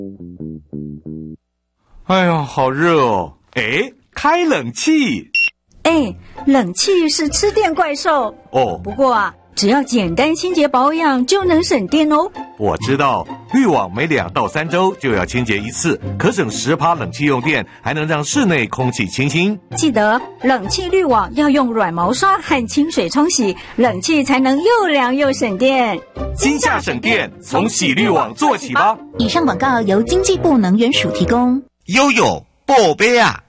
哎呀，好热哦！哎，开冷气。 冷气是吃电怪兽哦。 不过啊，只要简单清洁保养就能省电哦。 我知道，滤网每2到3周就要清洁一次，可省10%冷气用电，还能让室内空气清新。 记得冷气滤网要用软毛刷和清水冲洗，冷气才能又凉又省电。 今夏省电，从洗滤网做起吧。 以上广告由经济部能源署提供。 悠悠宝贝啊！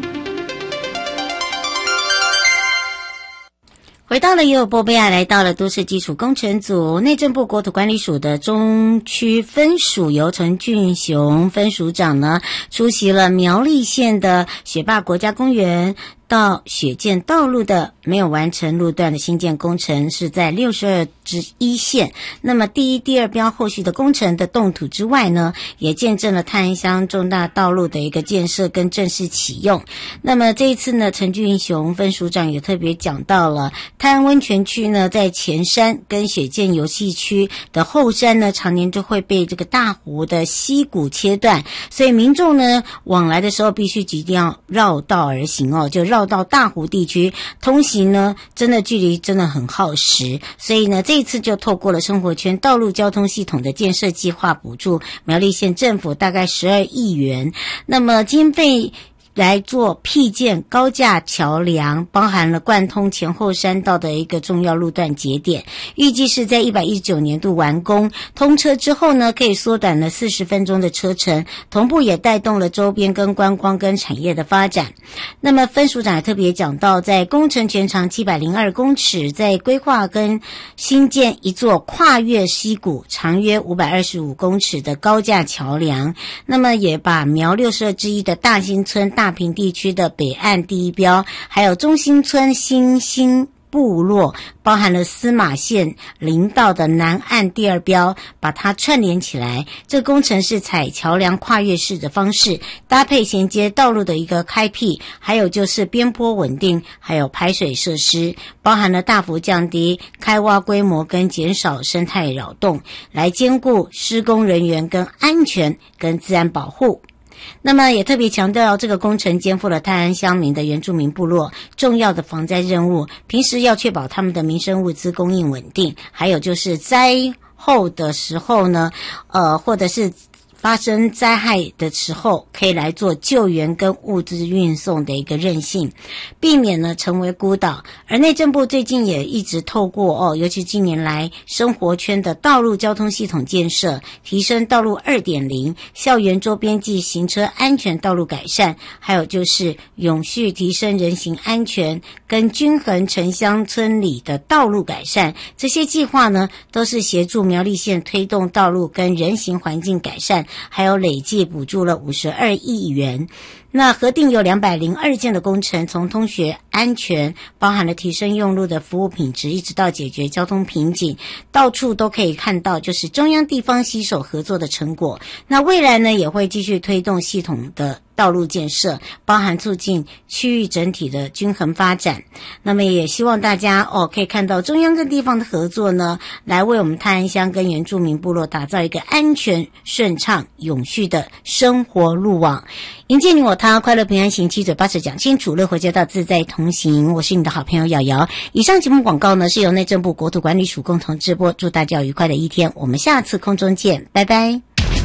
回到了悠悠波贝亚，来到了都市基础工程组，内政部国土管理署的中区分署由陈俊雄分署长呢出席了苗栗县的雪霸国家公园到雪见道路的没有完成路段的新建工程，是在62之1线。那么第1、第2标后续的工程的动土之外呢，也见证了泰安乡重大道路的一个建设跟正式启用。那么这一次呢，陈俊雄分署长也特别讲到了泰安温泉区呢，在前山跟雪见游戏区的后山呢，常年就会被这个大湖的溪谷切断，所以民众呢往来的时候必须一定要绕道而行哦，就绕到大湖地区通行呢，真的距离真的很耗时，所以呢，这一次就透过了生活圈道路交通系统的建设计划补助苗栗县政府大概12亿元，那么经费来做辟建高架桥梁，包含了贯通前后山道的一个重要路段节点，预计是在119年度完工，通车之后呢，可以缩短了40分钟的车程，同步也带动了周边跟观光跟产业的发展。那么分署长也特别讲到，在工程全长702公尺，在规划跟新建一座跨越溪谷长约525公尺的高架桥梁，那么也把苗62之1的大新村大坪地区的北岸第1标，还有中兴村新兴部落，包含了司马县林道的南岸第2标，把它串联起来。这个工程是采桥梁跨越式的方式，搭配衔接道路的一个开辟，还有就是边坡稳定，还有排水设施，包含了大幅降低开挖规模跟减少生态扰动，来兼顾施工人员跟安全跟自然保护。那么也特别强调，这个工程肩负了泰安乡民的原住民部落重要的防灾任务，平时要确保他们的民生物资供应稳定，还有就是灾后的时候呢，或者是发生灾害的时候，可以来做救援跟物资运送的一个韧性，避免呢成为孤岛。而内政部最近也一直透过尤其近年来生活圈的道路交通系统建设，提升道路 2.0， 校园周边及行车安全道路改善，还有就是永续提升人行安全跟均衡城乡村里的道路改善，这些计划呢都是协助苗栗县推动道路跟人行环境改善，还有累计补助了52亿元。那核定有202件的工程，从通学安全，包含了提升用路的服务品质，一直到解决交通瓶颈，到处都可以看到就是中央地方携手合作的成果。那未来呢，也会继续推动系统的道路建设，包含促进区域整体的均衡发展。那么也希望大家可以看到中央跟地方的合作呢，来为我们泰安乡跟原住民部落打造一个安全、顺畅、永续的生活路网，迎接你我他，快乐平安行，七嘴八舌讲清楚，乐活街道自在同行。我是你的好朋友瑶瑶。以上节目广告呢是由内政部国土管理署共同直播，祝大家有愉快的一天，我们下次空中见，拜拜。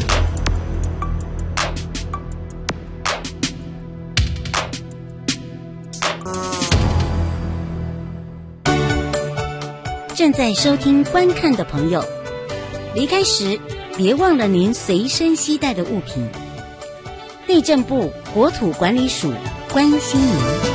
正在收听观看的朋友，离开时别忘了您随身携带的物品。内政部国土管理署关心您。